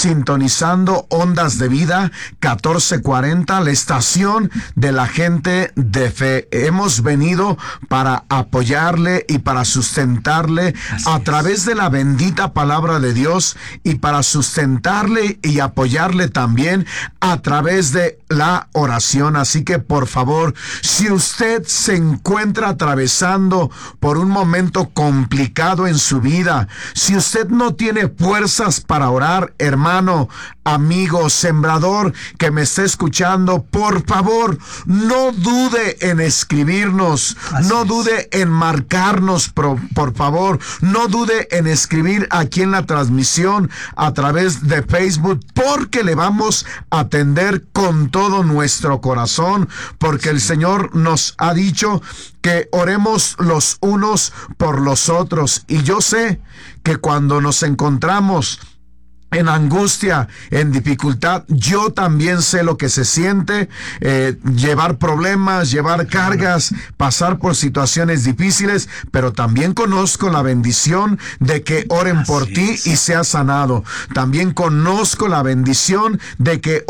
sintonizando Ondas de Vida 1440, la estación de la gente de fe. Hemos venido para apoyarle y para sustentarle a través de la bendita palabra de Dios, y para sustentarle y apoyarle también a través de la oración. Así que por favor, si usted se encuentra atravesando por un momento complicado en su vida, si usted no tiene fuerzas para orar, hermano, amigo, sembrador que me está escuchando, por favor, no dude en escribirnos, no dude en marcarnos, por favor, no dude en escribir aquí en la transmisión a través de Facebook, porque le vamos a atender con todo nuestro corazón, porque el Señor nos ha dicho que oremos los unos por los otros. Y yo sé que cuando nos encontramos en angustia, en dificultad, yo también sé lo que se siente, llevar problemas, llevar cargas, pasar por situaciones difíciles, pero también conozco la bendición de que oren por ti y seas sanado. También conozco la bendición de que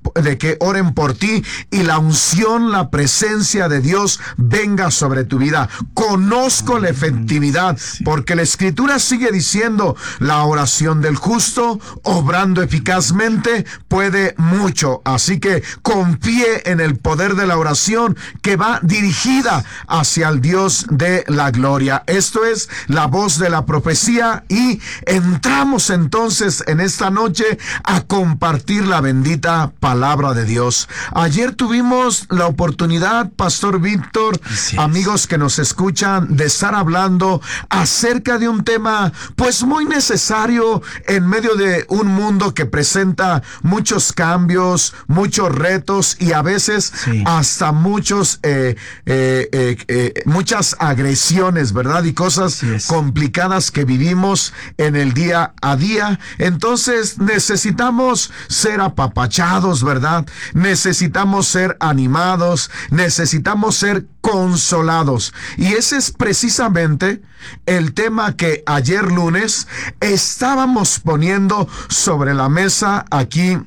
oren por ti y la unción, la presencia de Dios venga sobre tu vida. Conozco la efectividad, porque la Escritura sigue diciendo: la oración del justo, obrando eficazmente, puede mucho. Así que confíe en el poder de la oración, que va dirigida hacia el Dios de la gloria. Esto es la voz de la profecía, y entramos entonces en esta noche a compartir la bendita palabra de Dios. Ayer tuvimos la oportunidad, Pastor Víctor, amigos que nos escuchan, de estar hablando acerca de un tema pues muy necesario en medio de un mundo que presenta muchos cambios, muchos retos, y a veces hasta muchas agresiones, ¿verdad? Y cosas complicadas que vivimos en el día a día. Entonces necesitamos ser apapachados, ¿verdad? Necesitamos ser animados, necesitamos ser consolados. Y ese es precisamente el tema que ayer lunes estábamos poniendo sobre la mesa aquí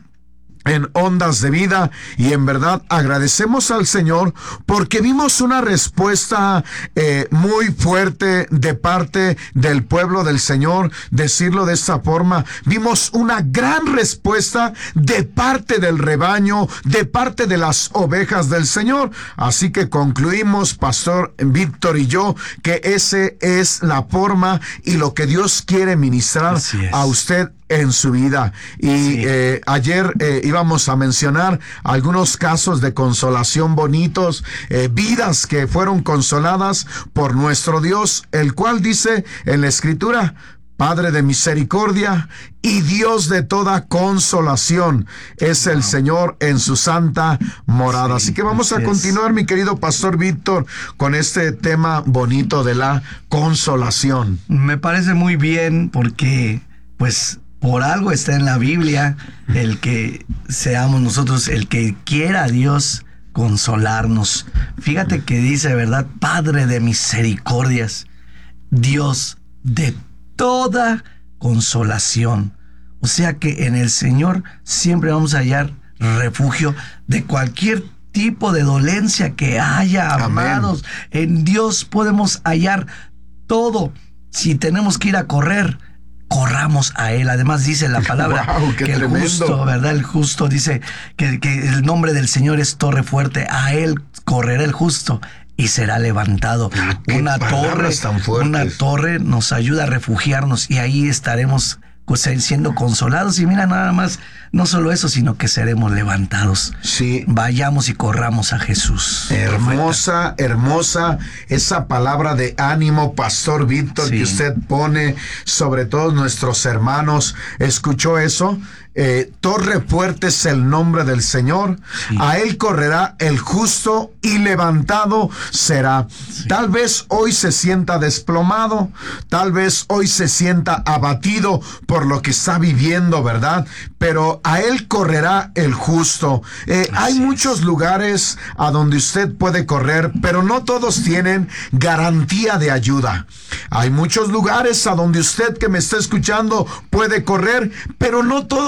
en Ondas de Vida, y en verdad agradecemos al Señor porque vimos una respuesta muy fuerte de parte del pueblo del Señor. Decirlo de esta forma, vimos una gran respuesta de parte del rebaño, de parte de las ovejas del Señor. Así que concluimos, Pastor Víctor y yo, que ese es la forma y lo que Dios quiere ministrar a usted en su vida. Y ayer íbamos a mencionar algunos casos de consolación bonitos, vidas que fueron consoladas por nuestro Dios, el cual dice en la Escritura: Padre de misericordia y Dios de toda consolación es el Señor en su santa morada. Así que vamos a continuar, mi querido Pastor Víctor, con este tema bonito de la consolación. Me parece muy bien, porque pues por algo está en la Biblia el que seamos nosotros, el que quiera a Dios consolarnos. Fíjate que dice, ¿verdad? Padre de misericordias, Dios de toda consolación. O sea que en el Señor siempre vamos a hallar refugio de cualquier tipo de dolencia que haya, amados. En Dios podemos hallar todo. Si tenemos que ir a correr, corramos a Él. Además dice la palabra que el justo, ¿verdad? El justo dice que el nombre del Señor es torre fuerte. A Él correrá el justo y será levantado. Una torre nos ayuda a refugiarnos, y ahí estaremos siendo consolados. Y mira, nada más, no solo eso, sino que seremos levantados. Sí. Vayamos y corramos a Jesús. Hermosa esa palabra de ánimo, Pastor Víctor, que usted pone sobre todos nuestros hermanos. ¿Escuchó eso? Torre fuerte es el nombre del Señor. A Él correrá el justo y levantado será. Tal vez hoy se sienta desplomado, tal vez hoy se sienta abatido por lo que está viviendo, ¿verdad? Pero a Él correrá el justo. Hay muchos lugares a donde usted puede correr, pero no todos tienen garantía de ayuda. Hay muchos lugares a donde usted que me está escuchando puede correr, pero no todos